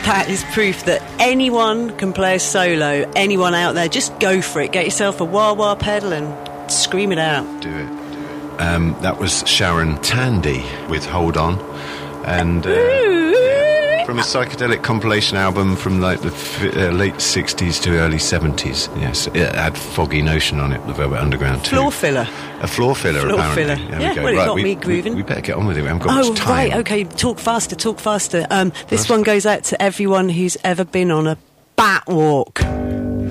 that is proof that anyone can play a solo. Anyone out there, just go for it. Get yourself a wah-wah pedal and scream it out. Do it. That was Sharon Tandy with Hold On. And from a psychedelic compilation album from like the late 60s to early 70s. Yes, it had Foggy Notion on it, the Velvet Underground too. Floor filler. A floor filler, apparently. Filler. There we go. Well, it got me grooving. We better get on with it. We haven't got much time. Right, okay, talk faster. This one goes out to everyone who's ever been on a bat walk.